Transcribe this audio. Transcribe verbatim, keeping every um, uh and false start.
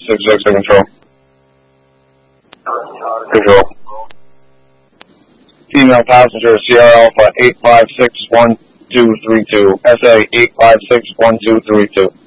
six six control. Control. Female passenger Sierra Alpha eight five six one two three two. S A eight five six one two three two.